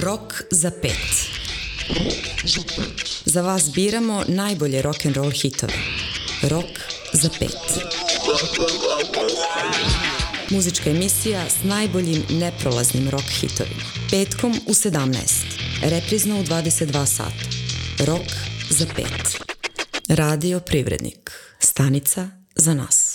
Rok za 5. Za vas biramo najbolje rock'n'roll hitove. Rok za 5. Muzička emisija s najboljim neprolaznim rock hitovima. Petkom u 17. Reprizno u 22 sata. Rok za 5. Radio Privrednik. Stanica za nas.